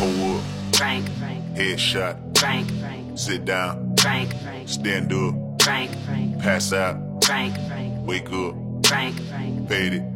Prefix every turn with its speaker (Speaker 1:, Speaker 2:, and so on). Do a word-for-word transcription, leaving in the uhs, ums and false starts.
Speaker 1: Pull up.
Speaker 2: Frank,
Speaker 1: Headshot.
Speaker 2: Frank,
Speaker 1: Sit down.
Speaker 2: Frank,
Speaker 1: Stand up.
Speaker 2: Frank,
Speaker 1: Pass out.
Speaker 2: Frank,
Speaker 1: Wake up.
Speaker 2: Frank,
Speaker 1: Fade it.